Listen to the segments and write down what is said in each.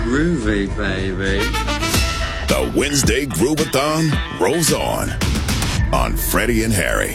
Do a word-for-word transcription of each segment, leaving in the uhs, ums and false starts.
groovy, baby. The Wednesday Groovathon rolls on on Freddie and Harry.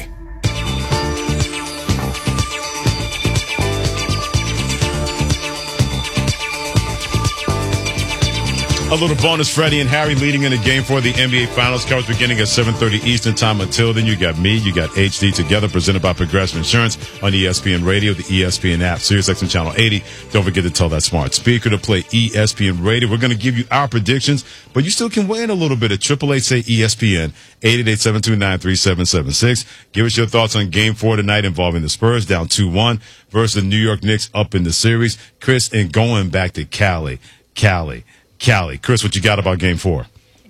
A little bonus, Freddie and Harry leading in the game for the N B A Finals. Coverage beginning at seven thirty Eastern Time. Until then, you got me, you got H D together, presented by Progressive Insurance on E S P N Radio, the E S P N app, SiriusXM Channel eighty. Don't forget to tell that smart speaker to play E S P N Radio. We're going to give you our predictions, but you still can weigh in a little bit at triple eight say E S P N, eight eight eight, seven two nine, three seven seven six. Give us your thoughts on Game four tonight involving the Spurs down two one versus the New York Knicks up in the series. Chris, and going back to Cali, Cali. Cali. Chris, what you got about Game four?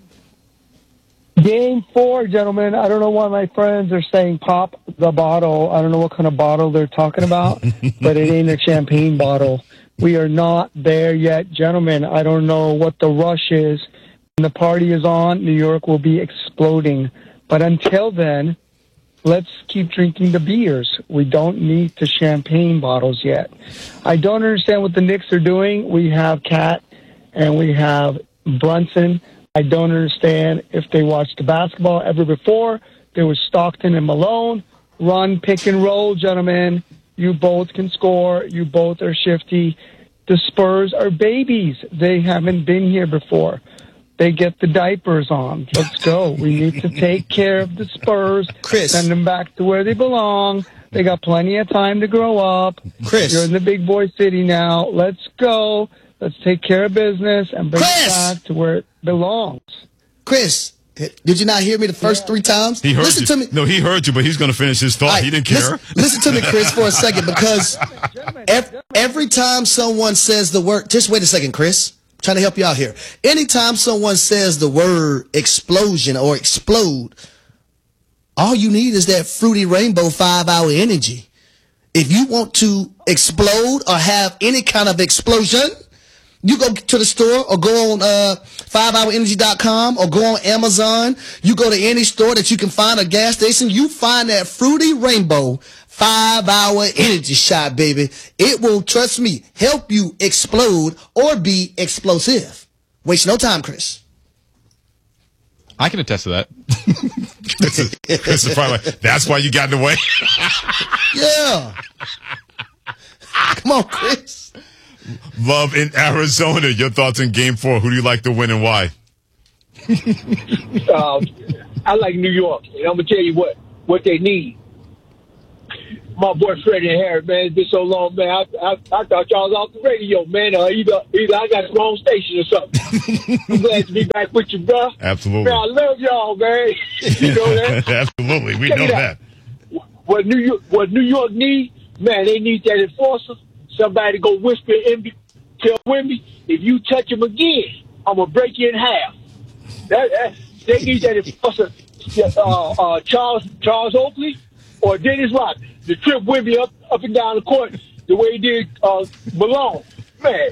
Game four, gentlemen. I don't know why my friends are saying pop the bottle. I don't know what kind of bottle they're talking about, but it ain't a champagne bottle. We are not there yet, gentlemen. I don't know what the rush is. When the party is on, New York will be exploding. But until then, let's keep drinking the beers. We don't need the champagne bottles yet. I don't understand what the Knicks are doing. We have Cat and we have Brunson. I don't understand if they watched the basketball ever before. There was Stockton and Malone. Run, pick and roll, gentlemen. You both can score. You both are shifty. The Spurs are babies. They haven't been here before. They get the diapers on. Let's go. We need to take care of the Spurs. Chris. Send them back to where they belong. They got plenty of time to grow up. Chris. You're in the big boy city now. Let's go. Let's take care of business and bring Chris! it back to where it belongs. Chris, did you not hear me the first yeah. three times? He heard listen you. to me. No, he heard you, but he's going to finish his thought. Right, he didn't care. Listen, listen to me, Chris, for a second, because every, every time someone says the word, just wait a second, Chris. I'm trying to help you out here. Anytime someone says the word explosion or explode, all you need is that Fruity Rainbow five-hour energy. If you want to explode or have any kind of explosion, you go to the store or go on uh, five hour energy dot com or go on Amazon. You go to any store that you can find a gas station. You find that Fruity Rainbow five hour energy shot, baby. It will, trust me, help you explode or be explosive. Waste no time, Chris. I can attest to that. Chris is, Chris is probably like, that's why you got in the way. Yeah. Come on, Chris. Love in Arizona. Your thoughts in Game Four? Who do you like to win and why? um, I like New York, and I'm gonna tell you what what they need. My boy Freddie and Harry, man, it's been so long, man. I I, I thought y'all was off the radio, man. Uh, either either I got the wrong station or something. I'm glad to be back with you, bro. Absolutely. Man, I love y'all, man. You know that. Absolutely, we Check know that. What New York, what New York need, man, they need that enforcer. Somebody go whisper in me, tell Wimby, if you touch him again, I'm going to break you in half. That, that, they need that enforcer, uh, uh, Charles Charles Oakley or Dennis Rodman to trip Wimby up, up and down the court the way he did uh, Malone. Man,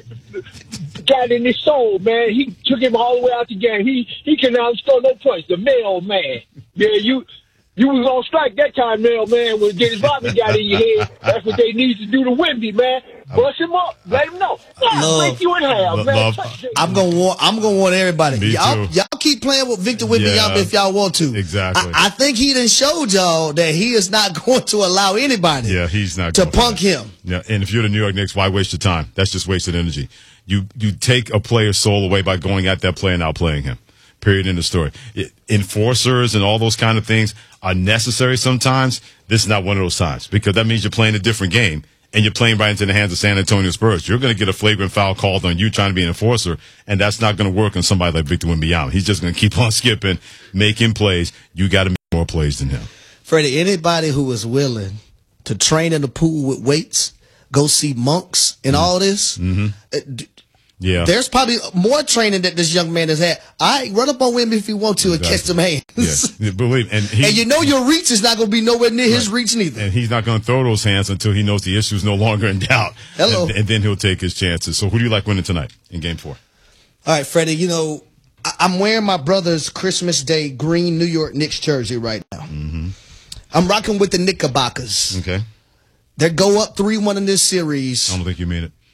got in his soul, man. He took him all the way out the game. He he can now score no points. The mailman. Yeah, you... You was on strike that time, now, man, when Dennis Rodman got in your head. That's what they need to do to Wimby, man. Bust him up. Let him know. God, break you in half, man. Love. I'm gonna want. I'm gonna want everybody. Me Y'all, too. y'all keep playing with Victor Wimby Yeah, if y'all want to. exactly. I, I think he done showed y'all that he is not going to allow anybody. Yeah, he's not to going punk that. him. Yeah, and if you're the New York Knicks, why waste your time? That's just wasted energy. You you take a player's soul away by going at that player and outplaying him. Period. In the story. It, enforcers and all those kind of things are necessary sometimes. This is not one of those times because that means you're playing a different game and you're playing right into the hands of San Antonio Spurs. You're going to get a flagrant foul called on you trying to be an enforcer, and that's not going to work on somebody like Victor Wembanyama. He's just going to keep on skipping, making plays. You got to make more plays than him. Freddie, anybody who is willing to train in the pool with weights, go see monks and mm-hmm. all this, mm-hmm. uh, yeah, there's probably more training that this young man has had. All right, run up on Wimby if you want to exactly. and catch some hands. Yeah, believe and, he, and you know your reach is not going to be nowhere near right. his reach neither. And he's not going to throw those hands until he knows the issue is no longer in doubt. Hello, and, and then he'll take his chances. So, who do you like winning tonight in Game Four? All right, Freddie. You know, I- I'm wearing my brother's Christmas Day green New York Knicks jersey right now. Mm-hmm. I'm rocking with the Knickerbockers. Okay, they go up three one in this series. I don't think you mean it.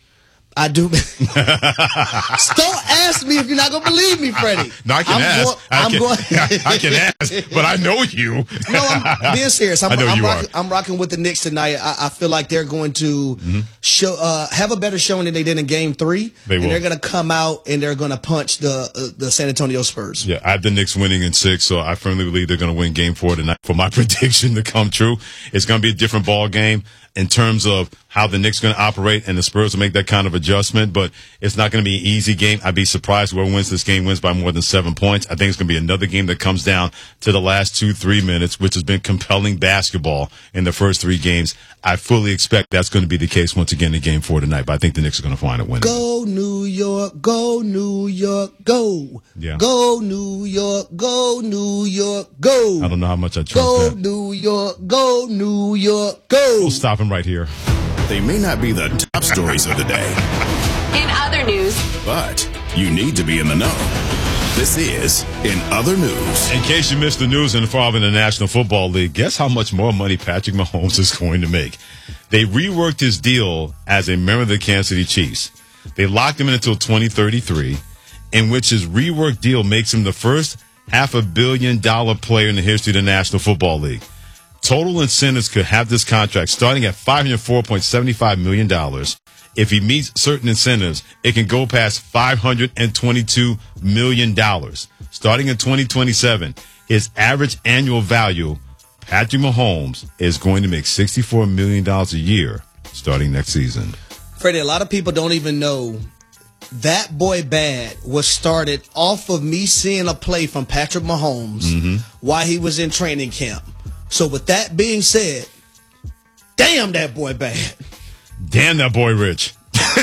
I do. Don't ask me if you're not going to believe me, Freddie. No, I can I'm ask. Going, I, I'm can, going, I can ask, but I know you. No, I'm being serious. I'm, I know I'm, you rocking, are. I'm rocking with the Knicks tonight. I, I feel like they're going to Mm-hmm. show uh, have a better showing than they did in Game Three. They and will. they're going to come out and they're going to punch the uh, the San Antonio Spurs. Yeah, I have the Knicks winning in six, so I firmly believe they're going to win Game Four tonight. For my prediction to come true, it's going to be a different ball game in terms of how the Knicks are going to operate, and the Spurs will make that kind of adjustment. But it's not going to be an easy game. I'd be surprised whoever wins this game wins by more than seven points. I think it's going to be another game that comes down to the last two, three minutes, which has been compelling basketball in the first three games. I fully expect that's going to be the case once again in Game Four tonight. But I think the Knicks are going to find it winning. Go New York, go New York, go. Yeah. Go New York, go New York, go. I don't know how much I trust Go that. New York, go New York, go. We'll stop him right here. They may not be the top stories of the day, In other news, but you need to be in the know. This is In Other News. In case you missed the news involving the National Football League, guess how much more money Patrick Mahomes is going to make? They reworked his deal as a member of the Kansas City Chiefs. They locked him in until twenty thirty-three, in which his reworked deal makes him the first half a billion dollar player in the history of the National Football League. Total incentives could have this contract starting at five hundred four point seven five million dollars. If he meets certain incentives, it can go past five hundred twenty-two million dollars. Starting in twenty twenty-seven, his average annual value, Patrick Mahomes, is going to make sixty-four million dollars a year starting next season. Freddie, a lot of people don't even know That Boy Bad was started off of me seeing a play from Patrick Mahomes Mm-hmm. while he was in training camp. So with that being said, damn that boy bad. Damn that boy rich.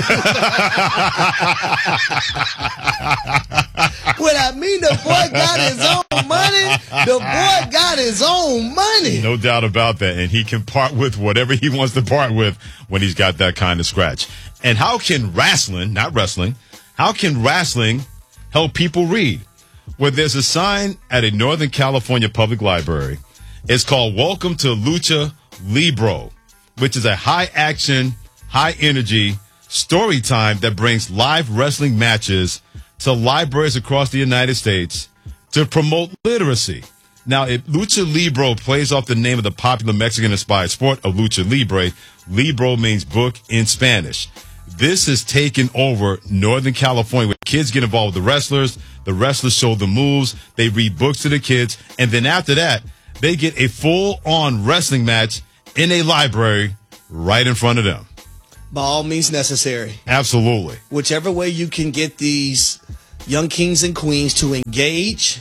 What I mean, the boy got his own money. The boy got his own money. No doubt about that. And he can part with whatever he wants to part with when he's got that kind of scratch. And how can wrestling, not wrestling, how can wrestling help people read? Well, there's a sign at a Northern California public library. It's called Welcome to Lucha Libro, which is a high-action, high-energy story time that brings live wrestling matches to libraries across the United States to promote literacy. Now, if Lucha Libro plays off the name of the popular Mexican-inspired sport of Lucha Libre, Libro means book in Spanish. This has taken over Northern California, where kids get involved with the wrestlers, the wrestlers show the moves, they read books to the kids, and then after that, they get a full-on wrestling match in a library right in front of them. By all means necessary. Absolutely. Whichever way you can get these young kings and queens to engage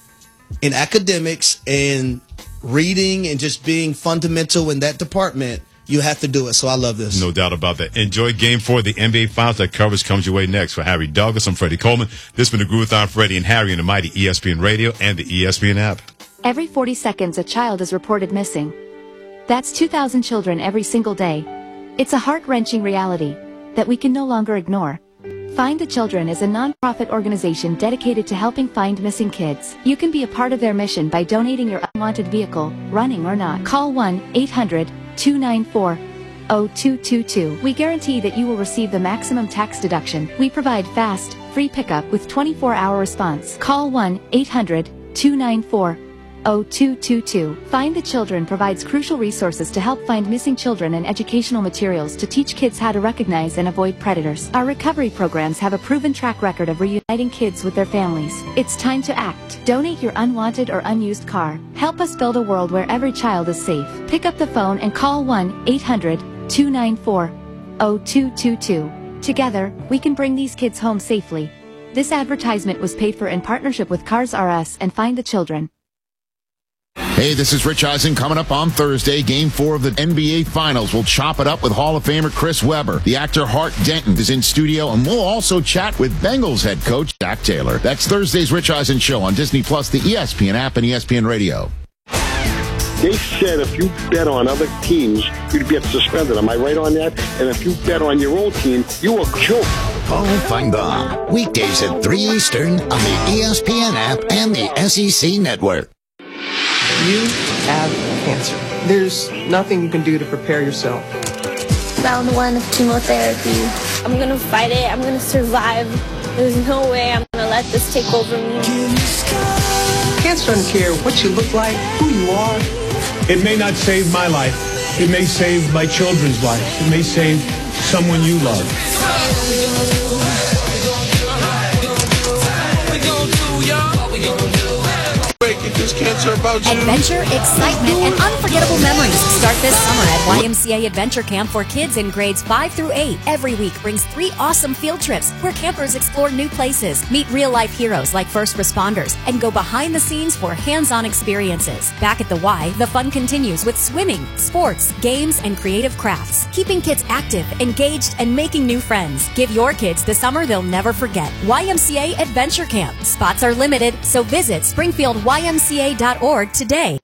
in academics and reading and just being fundamental in that department, you have to do it. So I love this. No doubt about that. Enjoy Game four of the N B A Finals. That coverage comes your way next. For Harry Douglas, I'm Freddie Coleman. This has been the Groove-a-thon, Freddie and Harry, and the mighty E S P N Radio and the E S P N app. Every forty seconds, a child is reported missing. That's two thousand children every single day. It's a heart-wrenching reality that we can no longer ignore. Find the Children is a non-profit organization dedicated to helping find missing kids. You can be a part of their mission by donating your unwanted vehicle, running or not. Call one eight hundred two nine four zero two two two. We guarantee that you will receive the maximum tax deduction. We provide fast, free pickup with twenty-four hour response. Call one eight hundred two nine four zero two two two. Find the Children provides crucial resources to help find missing children and educational materials to teach kids how to recognize and avoid predators. Our recovery programs have a proven track record of reuniting kids with their families. It's time to act. Donate your unwanted or unused car. Help us build a world where every child is safe. Pick up the phone and call one eight hundred two nine four zero two two two. Together, we can bring these kids home safely. This advertisement was paid for in partnership with Cars R Us and Find the Children. Hey, this is Rich Eisen. Coming up on Thursday, Game four of the N B A Finals. We'll chop it up with Hall of Famer Chris Webber. The actor Hart Denton is in studio, and we'll also chat with Bengals head coach Jack Taylor. That's Thursday's Rich Eisen Show on Disney Plus, the E S P N app, and E S P N Radio. They said if you bet on other teams, you'd get suspended. Am I right on that? And if you bet on your own team, you will choke. Paul Feinbaum. Weekdays at three Eastern on the E S P N app and the S E C Network. You have cancer. There's nothing you can do to prepare yourself. Round one of chemotherapy. I'm gonna fight it. I'm gonna survive. There's no way I'm gonna let this take over me. Cancer doesn't care what you look like, who you are. It may not save my life. It may save my children's lives. It may save someone you love. Adventure, excitement, and unforgettable memories start this summer at Y M C A Adventure Camp for kids in grades five through eight. Every week brings three awesome field trips where campers explore new places, meet real-life heroes like first responders, and go behind the scenes for hands-on experiences. Back at the Y, the fun continues with swimming, sports, games, and creative crafts, keeping kids active, engaged, and making new friends. Give your kids the summer they'll never forget. Y M C A Adventure Camp. Spots are limited, so visit Springfield Y M C A dot org today.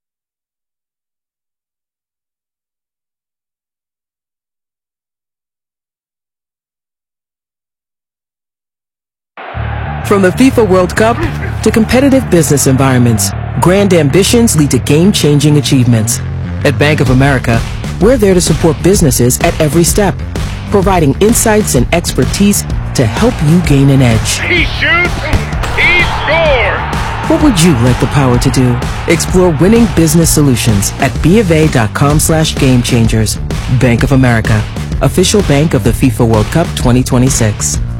From the FIFA World Cup to competitive business environments, grand ambitions lead to game-changing achievements. At Bank of America, we're there to support businesses at every step, providing insights and expertise to help you gain an edge. He shoots, he scores! What would you like the power to do? Explore winning business solutions at bofa.com slash game changers. Bank of America, official bank of the FIFA World Cup twenty twenty-six.